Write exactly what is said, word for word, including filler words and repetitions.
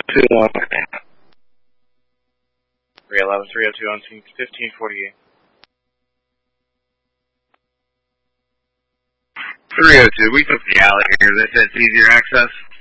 two on three eleven, three oh two on scene, fifteen forty-eight. three oh two, we took the alley here. They said it's easier access.